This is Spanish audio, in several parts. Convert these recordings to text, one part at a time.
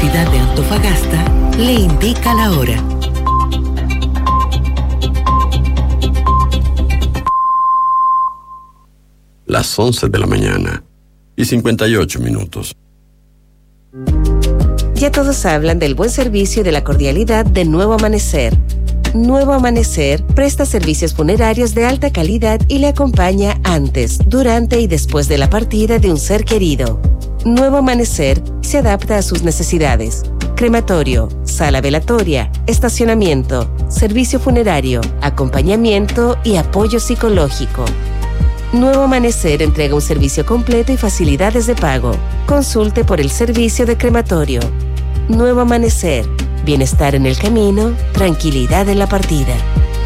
Universidad de Antofagasta le indica la hora. Las 11 de la mañana y 58 minutos. Ya todos hablan del buen servicio y de la cordialidad de Nuevo Amanecer. Nuevo Amanecer presta servicios funerarios de alta calidad y le acompaña antes, durante y después de la partida de un ser querido. Nuevo Amanecer se adapta a sus necesidades. Crematorio, sala velatoria, estacionamiento, servicio funerario, acompañamiento y apoyo psicológico. Nuevo Amanecer entrega un servicio completo y facilidades de pago. Consulte por el servicio de crematorio. Nuevo Amanecer. Bienestar en el camino, tranquilidad en la partida.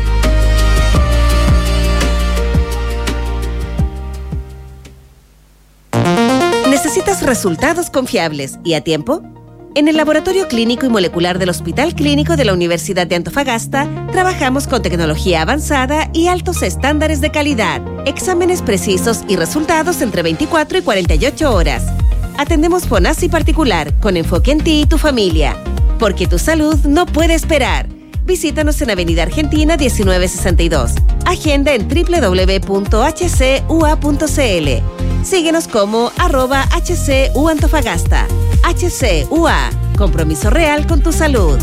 ¿Necesitas resultados confiables y a tiempo? En el Laboratorio Clínico y Molecular del Hospital Clínico de la Universidad de Antofagasta, trabajamos con tecnología avanzada y altos estándares de calidad. Exámenes precisos y resultados entre 24 y 48 horas. Atendemos FONASI particular, con enfoque en ti y tu familia. Porque tu salud no puede esperar. Visítanos en Avenida Argentina 1962. Agenda en www.hcua.cl. Síguenos como @HCUAntofagasta. HCUA. Compromiso real con tu salud.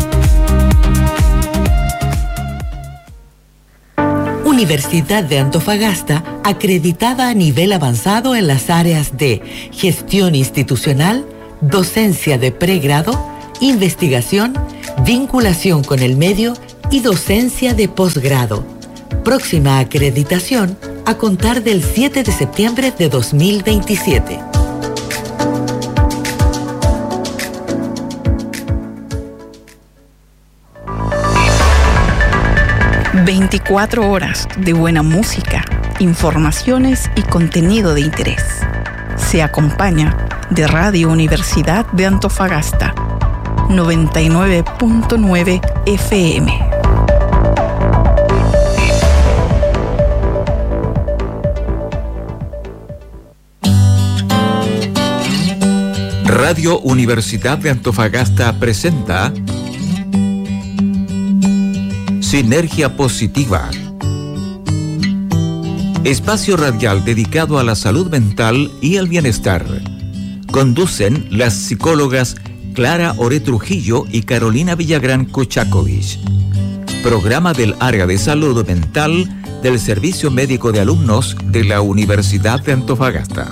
Universidad de Antofagasta, acreditada a nivel avanzado en las áreas de gestión institucional, docencia de pregrado, investigación, vinculación con el medio y docencia de posgrado. Próxima acreditación a contar del 7 de septiembre de 2027. ...24 horas de buena música, informaciones y contenido de interés. Se acompaña de Radio Universidad de Antofagasta, 99.9 FM. Radio Universidad de Antofagasta presenta Sinergia Positiva, espacio radial dedicado a la salud mental y el bienestar. Conducen las psicólogas Clara Oré Trujillo y Carolina Villagrán Kuchakovich. Programa del área de salud mental del Servicio Médico de Alumnos de la Universidad de Antofagasta.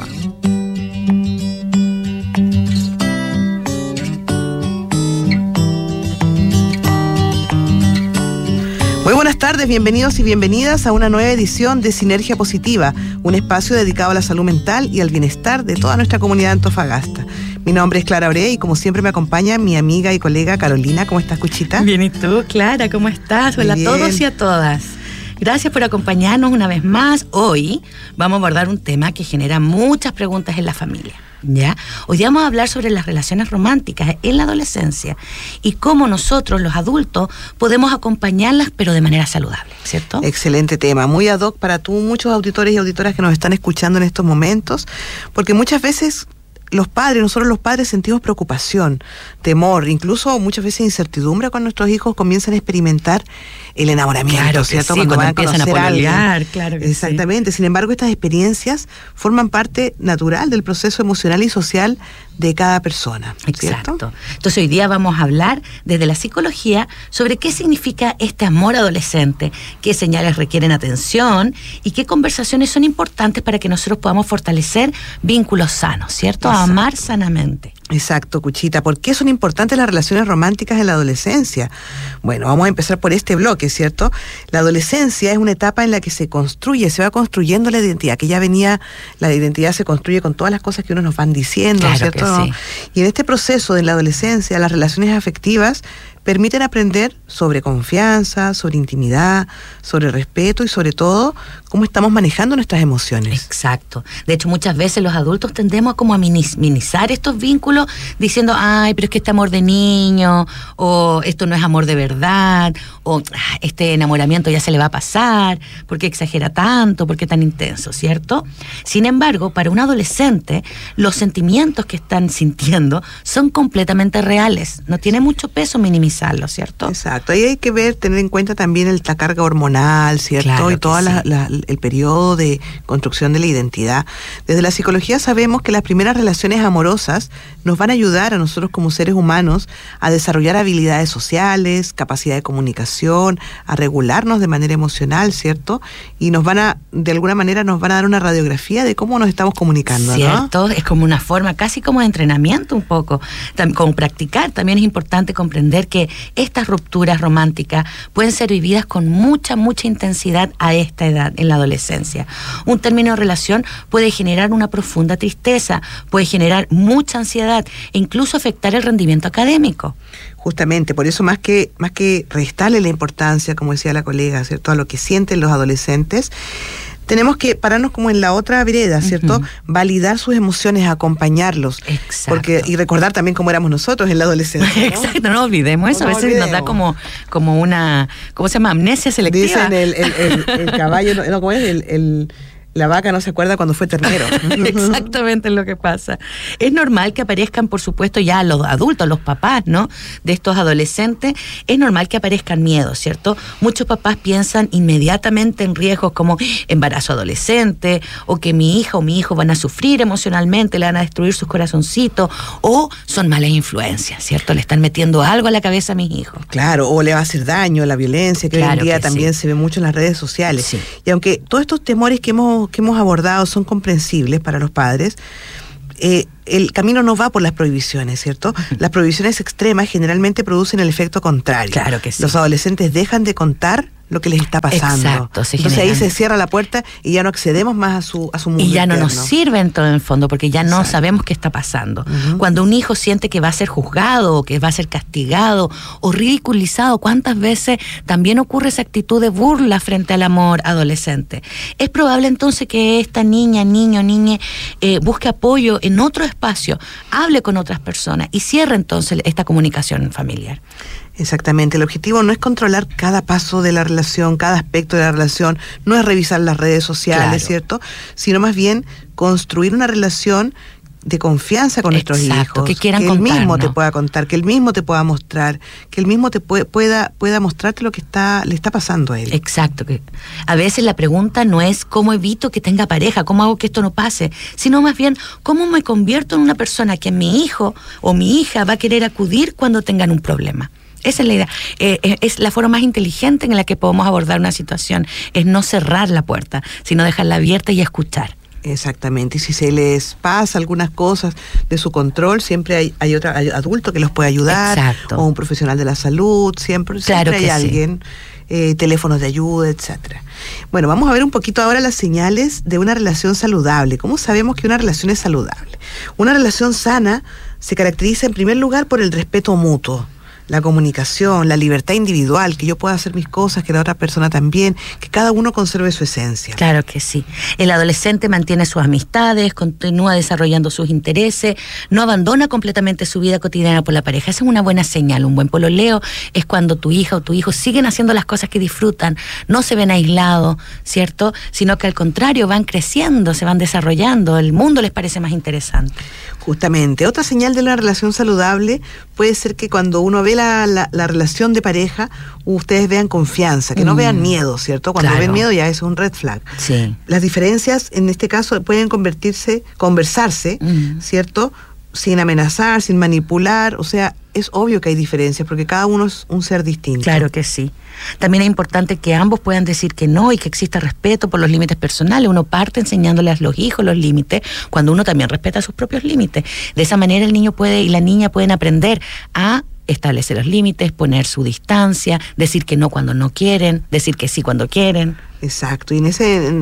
Muy buenas tardes, bienvenidos y bienvenidas a una nueva edición de Sinergia Positiva, un espacio dedicado a la salud mental y al bienestar de toda nuestra comunidad de Antofagasta. Mi nombre es Clara Oré y como siempre me acompaña mi amiga y colega Carolina. ¿Cómo estás, Cuchita? Bien, ¿y tú, Clara? ¿Cómo estás? Hola a todos y a todas. Gracias por acompañarnos una vez más. Hoy vamos a abordar un tema que genera muchas preguntas en la familia. ¿Ya? Hoy día vamos a hablar sobre las relaciones románticas en la adolescencia y cómo nosotros, los adultos, podemos acompañarlas, pero de manera saludable, ¿cierto? Excelente tema, muy ad hoc para muchos auditores y auditoras que nos están escuchando en estos momentos, porque muchas veces nosotros los padres sentimos preocupación, temor, incluso muchas veces incertidumbre cuando nuestros hijos comienzan a experimentar el enamoramiento, claro, ¿cierto? Sí, cuando empiezan a pololear, claro que exactamente. Sí. Sin embargo, estas experiencias forman parte natural del proceso emocional y social de cada persona, ¿cierto? Exacto. Entonces hoy día vamos a hablar desde la psicología sobre qué significa este amor adolescente, qué señales requieren atención y qué conversaciones son importantes para que nosotros podamos fortalecer vínculos sanos, ¿cierto? Exacto. Amar sanamente. Exacto, Cuchita. ¿Por qué son importantes las relaciones románticas en la adolescencia? Bueno, vamos a empezar por este bloque, ¿cierto? La adolescencia es una etapa en la que se va construyendo la identidad, la identidad se construye con todas las cosas que uno nos van diciendo, claro, ¿cierto? Que sí. Y en este proceso de la adolescencia, las relaciones afectivas permiten aprender sobre confianza, sobre intimidad, sobre respeto y sobre todo cómo estamos manejando nuestras emociones. Exacto. De hecho, muchas veces los adultos tendemos como a minimizar estos vínculos estímulo diciendo, ay, pero es que este amor de niño, o esto no es amor de verdad, o este enamoramiento ya se le va a pasar, ¿por qué exagera tanto? ¿Por qué tan intenso? ¿Cierto? Sin embargo, para un adolescente, los sentimientos que están sintiendo son completamente reales. No tiene mucho peso minimizarlo, ¿cierto? Exacto. Ahí hay que tener en cuenta también la carga hormonal, ¿cierto? Claro, y todo el periodo de construcción de la identidad. Desde la psicología sabemos que las primeras relaciones amorosas nos van a ayudar a nosotros como seres humanos a desarrollar habilidades sociales, capacidad de comunicación, a regularnos de manera emocional, ¿cierto? Y de alguna manera nos van a dar una radiografía de cómo nos estamos comunicando, ¿cierto? ¿no? Es como una forma casi como de entrenamiento un poco, como practicar. También es importante comprender que estas rupturas románticas pueden ser vividas con mucha intensidad a esta edad, en la adolescencia. Un término de relación puede generar una profunda tristeza, puede generar mucha ansiedad e incluso afectar el rendimiento académico. Justamente, por eso más que restarle la importancia, como decía la colega, ¿cierto?, a lo que sienten los adolescentes, tenemos que pararnos como en la otra vereda, ¿cierto? Validar sus emociones, acompañarlos. Exacto. Y recordar también cómo éramos nosotros en la adolescencia, ¿no? Exacto, no olvidemos eso. A veces nos da como una, ¿cómo se llama? Amnesia selectiva. Dicen el caballo, no, ¿cómo es? La vaca no se acuerda cuando fue ternero. Exactamente lo que pasa. Es normal que aparezcan, por supuesto, ya los adultos, los papás, ¿no?, de estos adolescentes. Es normal que aparezcan miedos, ¿cierto? Muchos papás piensan inmediatamente en riesgos como embarazo adolescente, o que mi hija o mi hijo van a sufrir emocionalmente, le van a destruir sus corazoncitos, o son malas influencias, ¿cierto? Le están metiendo algo a la cabeza a mis hijos. Claro, o le va a hacer daño, la violencia, que hoy en día también se ve mucho en las redes sociales. Sí. Y aunque todos estos temores que hemos abordado son comprensibles para los padres, el camino no va por las prohibiciones, ¿cierto? Las prohibiciones extremas generalmente producen el efecto contrario. Claro que sí. Los adolescentes dejan de contar lo que les está pasando. Exacto. Entonces ahí se cierra la puerta y ya no accedemos más a su mundo y ya interno. no nos sirve en todo el fondo, porque ya no sabemos qué está pasando. Cuando un hijo siente que va a ser juzgado, o que va a ser castigado, o ridiculizado, ¿cuántas veces también ocurre esa actitud de burla frente al amor adolescente? Es probable entonces que esta niña busque apoyo en otro espacio, hable con otras personas y cierre entonces esta comunicación familiar. Exactamente, el objetivo no es controlar cada paso de la relación, cada aspecto de la relación, no es revisar las redes sociales, claro, ¿cierto? Sino más bien construir una relación de confianza con nuestros hijos, que quieran él mismo contarnos. te pueda contar, que él mismo te pueda mostrar, que él mismo te pueda mostrarte lo que le está pasando a él. Exacto, que a veces la pregunta no es cómo evito que tenga pareja, cómo hago que esto no pase, sino más bien cómo me convierto en una persona que mi hijo o mi hija va a querer acudir cuando tengan un problema. Esa es la idea. Es la forma más inteligente en la que podemos abordar una situación, es no cerrar la puerta, sino dejarla abierta y escuchar. Exactamente, y si se les pasa algunas cosas de su control, siempre hay otro adulto que los puede ayudar. Exacto. O un profesional de la salud, siempre hay alguien, teléfonos de ayuda, etcétera. Bueno, vamos a ver un poquito ahora las señales de una relación saludable. ¿Cómo sabemos que una relación es saludable? Una relación sana se caracteriza en primer lugar por el respeto mutuo, la comunicación, la libertad individual, que yo pueda hacer mis cosas, que la otra persona también, que cada uno conserve su esencia. Claro que sí. El adolescente mantiene sus amistades, continúa desarrollando sus intereses, no abandona completamente su vida cotidiana por la pareja. Esa es una buena señal. Un buen pololeo es cuando tu hija o tu hijo siguen haciendo las cosas que disfrutan, no se ven aislados, ¿cierto? Sino que al contrario, van creciendo, se van desarrollando, el mundo les parece más interesante. Justamente. Otra señal de una relación saludable puede ser que cuando uno ve la relación de pareja, ustedes vean confianza, que no vean miedo, ¿cierto? Cuando ven miedo ya es un red flag. Sí. Las diferencias en este caso pueden conversarse, ¿cierto? Sin amenazar, sin manipular, o sea, es obvio que hay diferencias porque cada uno es un ser distinto. Claro que sí. También es importante que ambos puedan decir que no y que exista respeto por los límites personales. Uno parte enseñándoles a los hijos los límites cuando uno también respeta sus propios límites. De esa manera el niño y la niña pueden aprender a establecer los límites, poner su distancia, decir que no cuando no quieren, decir que sí cuando quieren. Exacto, y en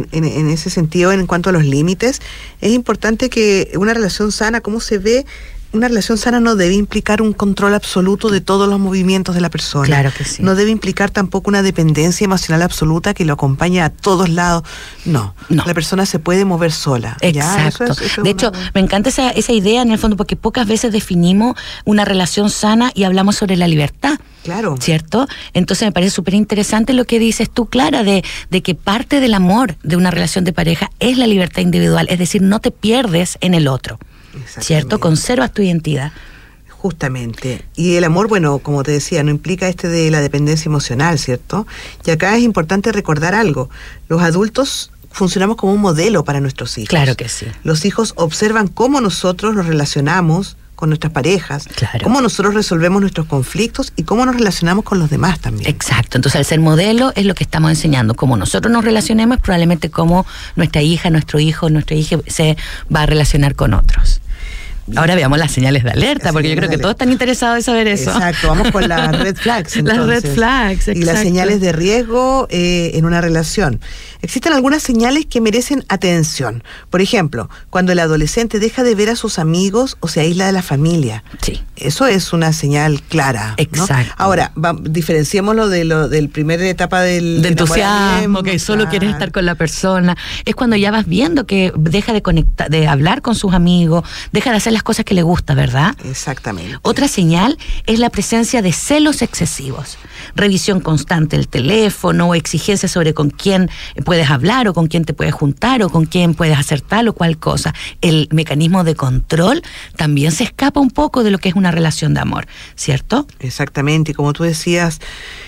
ese sentido, en cuanto a los límites, es importante que una relación sana, ¿cómo se ve una relación sana no debe implicar un control absoluto de todos los movimientos de la persona. Claro que sí. No debe implicar tampoco una dependencia emocional absoluta que lo acompañe a todos lados. No. La persona se puede mover sola. Exacto. Eso de hecho, me encanta esa idea en el fondo, porque pocas veces definimos una relación sana y hablamos sobre la libertad. Claro. ¿Cierto? Entonces me parece súper interesante lo que dices tú, Clara, de que parte del amor de una relación de pareja es la libertad individual, es decir, no te pierdes en el otro, ¿cierto? Conservas tu identidad. Justamente. Y el amor, bueno, como te decía, no implica de la dependencia emocional, ¿cierto? Y acá es importante recordar algo. Los adultos funcionamos como un modelo para nuestros hijos. Claro que sí. Los hijos observan cómo nosotros nos relacionamos con nuestras parejas, cómo nosotros resolvemos nuestros conflictos y cómo nos relacionamos con los demás también. Exacto, entonces al ser modelo es lo que estamos enseñando, cómo nosotros nos relacionemos, probablemente cómo nuestra hija, nuestro hijo, nuestra hija se va a relacionar con otros. Ahora veamos las señales de alerta, porque yo creo que todos están interesados en saber eso. Exacto, vamos con las red flags. Entonces. Las red flags, exacto. Y las señales de riesgo en una relación. Existen algunas señales que merecen atención. Por ejemplo, cuando el adolescente deja de ver a sus amigos o se aísla de la familia. Sí. Eso es una señal clara. Exacto. ¿No? Ahora, diferenciémoslo del primer etapa del entusiasmo, que solo quieres estar con la persona. Es cuando ya vas viendo que deja de conectar, de hablar con sus amigos, deja de hacer las cosas que le gusta, ¿verdad? Exactamente. Otra señal es la presencia de celos excesivos, revisión constante del teléfono o exigencia sobre con quién puedes hablar o con quién te puedes juntar o con quién puedes hacer tal o cual cosa. El mecanismo de control también se escapa un poco de lo que es una relación de amor, ¿cierto? Exactamente, y como tú decías,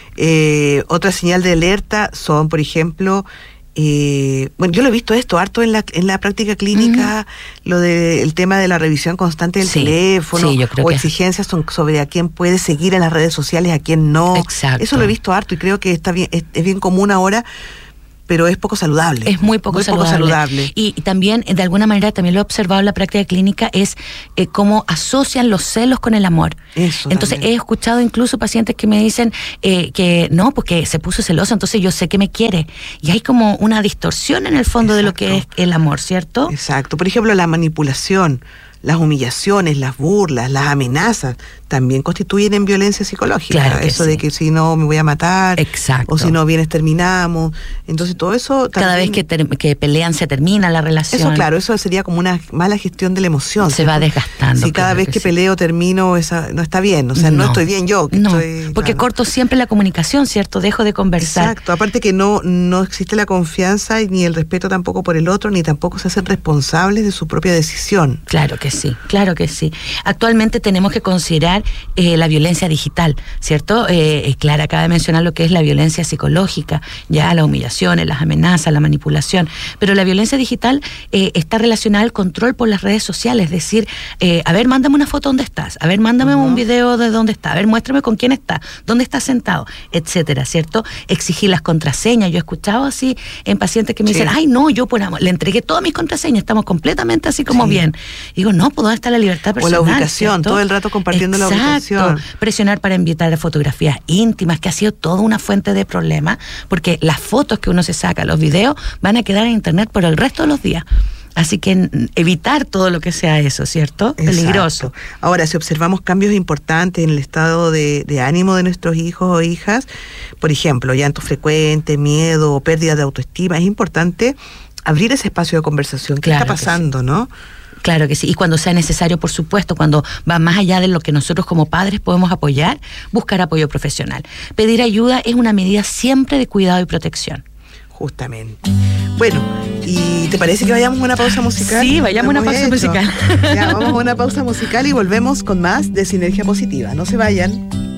otra señal de alerta son, por ejemplo, bueno, yo lo he visto esto harto en la práctica clínica, lo del tema de la revisión constante del teléfono, yo creo o exigencias sobre a quién puede seguir en las redes sociales, a quién no. Exacto. Eso lo he visto harto y creo que está bien, es bien común ahora, pero es poco saludable. Es muy poco saludable. Y también, de alguna manera, también lo he observado en la práctica clínica, es cómo asocian los celos con el amor. Eso entonces, también. he escuchado incluso pacientes que me dicen que no, porque se puso celoso, entonces yo sé que me quiere. Y hay como una distorsión en el fondo de lo que es el amor, ¿cierto? Exacto. Por ejemplo, la manipulación, las humillaciones, las burlas, las amenazas, también constituyen en violencia psicológica. Claro que eso sí. de que si no me voy a matar, exacto, o si no vienes terminamos. Entonces todo eso también, cada vez que pelean se termina la relación. Eso, claro, eso sería como una mala gestión de la emoción. Se va desgastando. Si cada vez que peleo termino, no está bien, o sea, no estoy bien yo. Porque corto siempre la comunicación, ¿cierto? Dejo de conversar. Exacto, aparte que no existe la confianza ni el respeto tampoco por el otro, ni tampoco se hacen responsables de su propia decisión. Claro que sí, claro que sí. Actualmente tenemos que considerar la violencia digital, ¿cierto? Clara acaba de mencionar lo que es la violencia psicológica, ya las humillaciones, las amenazas, la manipulación, pero la violencia digital está relacionada al control por las redes sociales, es decir, a ver, mándame una foto donde estás, a ver, mándame un video de dónde está, a ver, muéstrame con quién está, dónde está sentado, etcétera, ¿cierto? Exigir las contraseñas. Yo he escuchado así en pacientes que me dicen, ay, no, yo le entregué todas mis contraseñas, estamos completamente así como bien. Y digo, no, pues ¿dónde está la libertad personal? O la ubicación, ¿cierto? todo el rato compartiendo la ubicación. Presionar para invitar a fotografías íntimas, que ha sido toda una fuente de problemas, porque las fotos que uno se saca, los videos, van a quedar en internet por el resto de los días. Así que evitar todo lo que sea eso, ¿cierto? Exacto. Peligroso. Ahora, si observamos cambios importantes en el estado de ánimo de nuestros hijos o hijas, por ejemplo, llanto frecuente, miedo o pérdida de autoestima, es importante abrir ese espacio de conversación. ¿Qué está pasando, no? Claro que sí, y cuando sea necesario, por supuesto, cuando va más allá de lo que nosotros como padres podemos apoyar, buscar apoyo profesional. Pedir ayuda es una medida siempre de cuidado y protección. Justamente. Bueno, ¿y te parece que vayamos a una pausa musical? Sí, vayamos a una pausa musical. Ya, vamos a una pausa musical y volvemos con más de Sinergia Positiva. No se vayan.